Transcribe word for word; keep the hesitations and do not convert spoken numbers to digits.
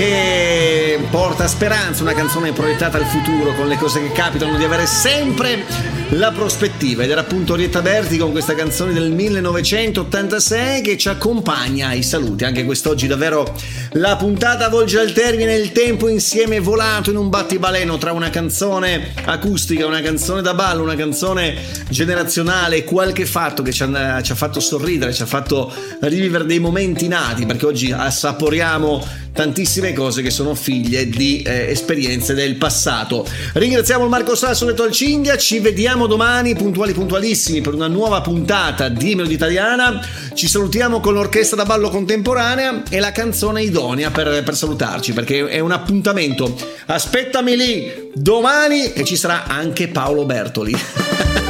E porta speranza, una canzone proiettata al futuro, con le cose che capitano, di avere sempre la prospettiva. Ed era appunto Orietta Berti con questa canzone del millenovecentottantasei che ci accompagna ai saluti. Anche quest'oggi davvero la puntata volge al termine, il tempo insieme è volato in un battibaleno tra una canzone acustica, una canzone da ballo, una canzone generazionale, qualche fatto che ci ha, ci ha fatto sorridere, ci ha fatto rivivere dei momenti nati, perché oggi assaporiamo tantissime cose che sono figlie di eh, esperienze del passato. Ringraziamo il Marco Sasso detto al Cinghia, ci vediamo domani puntuali puntualissimi per una nuova puntata di Melodie Italiana. Ci salutiamo con l'orchestra da ballo contemporanea e la canzone idonea per, per salutarci, perché è un appuntamento. Aspettami lì domani e ci sarà anche Paolo Bertoli.